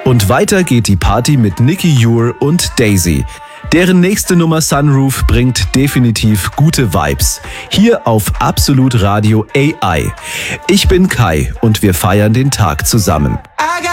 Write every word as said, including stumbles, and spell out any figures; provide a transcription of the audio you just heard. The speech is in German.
Und weiter geht die Party mit Nicky Ure und Daisy. Deren nächste Nummer Sunroof bringt definitiv gute Vibes. Hier auf Absolut Radio A I. Ich bin Kai und wir feiern den Tag zusammen.